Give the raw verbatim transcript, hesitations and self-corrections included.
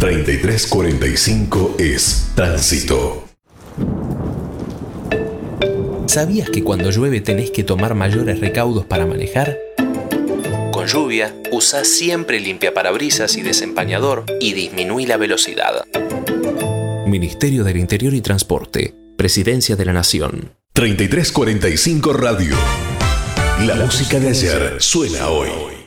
treinta y tres cuarenta y cinco es Tránsito. ¿Sabías que cuando llueve tenés que tomar mayores recaudos para manejar? Con lluvia, usa siempre limpiaparabrisas y desempañador y disminuí la velocidad. Ministerio del Interior y Transporte, Presidencia de la Nación. treinta y tres cuarenta y cinco Radio. La música de ayer suena hoy.